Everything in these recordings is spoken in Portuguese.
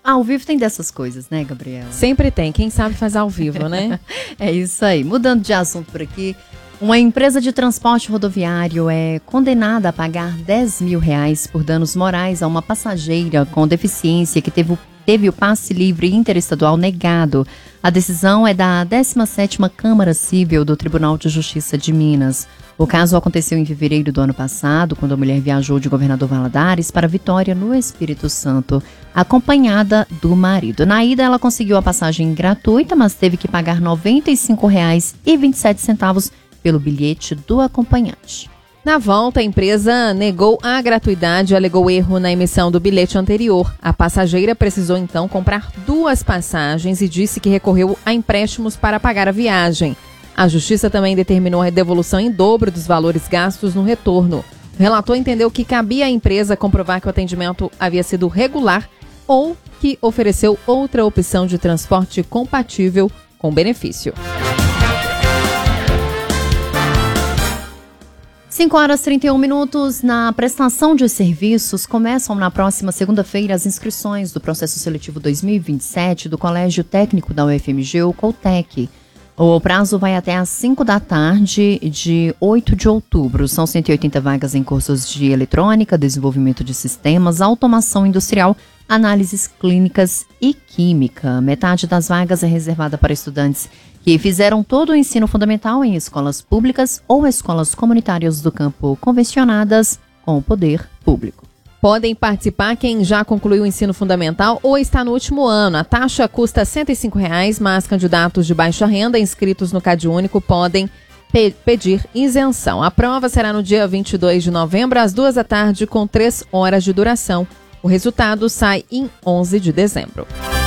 Ao vivo tem dessas coisas, né, Gabriela? Sempre tem, quem sabe faz ao vivo, né? É isso aí. Mudando de assunto por aqui, uma empresa de transporte rodoviário é condenada a pagar R$10 mil por danos morais a uma passageira com deficiência que teve o passe livre interestadual negado. A decisão é da 17ª Câmara Civil do Tribunal de Justiça de Minas. O caso aconteceu em fevereiro do ano passado, quando a mulher viajou de Governador Valadares para Vitória, no Espírito Santo, acompanhada do marido. Na ida, ela conseguiu a passagem gratuita, mas teve que pagar R$ 95,27 pelo bilhete do acompanhante. Na volta, a empresa negou a gratuidade e alegou erro na emissão do bilhete anterior. A passageira precisou então comprar 2 passagens e disse que recorreu a empréstimos para pagar a viagem. A Justiça também determinou a devolução em dobro dos valores gastos no retorno. O relator entendeu que cabia à empresa comprovar que o atendimento havia sido regular ou que ofereceu outra opção de transporte compatível com benefício. 5h31. Na prestação de serviços, começam na próxima segunda-feira as inscrições do processo seletivo 2027 do Colégio Técnico da UFMG, o Coltec. O prazo vai até às 5 da tarde de 8 de outubro. São 180 vagas em cursos de eletrônica, desenvolvimento de sistemas, automação industrial, análises clínicas e química. Metade das vagas é reservada para estudantes que fizeram todo o ensino fundamental em escolas públicas ou escolas comunitárias do campo convencionadas com o poder público. Podem participar quem já concluiu o ensino fundamental ou está no último ano. A taxa custa R$ 105, mas candidatos de baixa renda inscritos no CadÚnico podem pedir isenção. A prova será no dia 22 de novembro, às 2 da tarde, com 3 horas de duração. O resultado sai em 11 de dezembro.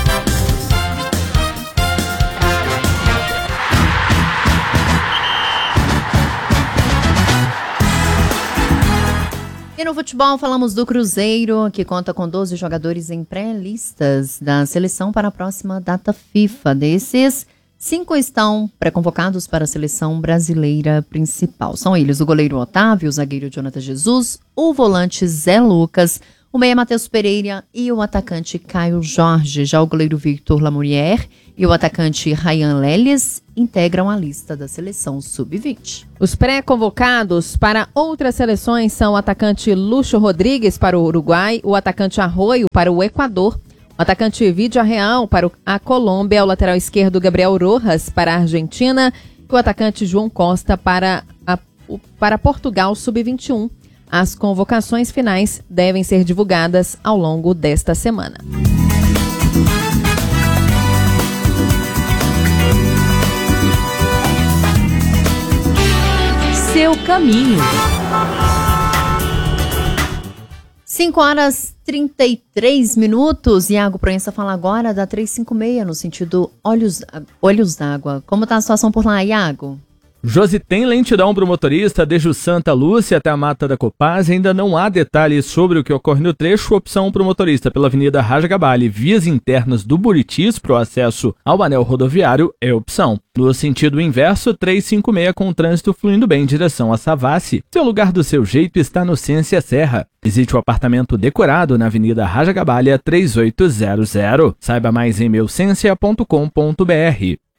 E no futebol falamos do Cruzeiro, que conta com 12 jogadores em pré-listas da seleção para a próxima data FIFA. Desses, 5 estão pré-convocados para a seleção brasileira principal. São eles o goleiro Otávio, o zagueiro Jonathan Jesus, o volante Zé Lucas, o meia Matheus Pereira e o atacante Caio Jorge. Já o goleiro Victor Lamourière e o atacante Ryan Leles integram a lista da seleção sub-20. Os pré-convocados para outras seleções são o atacante Lúcio Rodrigues para o Uruguai, o atacante Arroio para o Equador, o atacante Vidia Real para a Colômbia, o lateral esquerdo Gabriel Rojas para a Argentina e o atacante João Costa para Portugal sub-21. As convocações finais devem ser divulgadas ao longo desta semana. Seu caminho. 5h33. Iago Proença fala agora da 356, no sentido Olhos d'Água. Como está a situação por lá, Iago? Josi, tem lentidão para o motorista desde o Santa Lúcia até a Mata da Copaz. Ainda não há detalhes sobre o que ocorre no trecho. Opção para o motorista pela Avenida Rajagabali, vias internas do Buritis para o acesso ao anel rodoviário é opção. No sentido inverso, 356 com o trânsito fluindo bem em direção a Savassi. Seu lugar do seu jeito está no Ciência Serra. Visite o apartamento decorado na Avenida Rajagabalha 3800. Saiba mais em meuciência.com.br.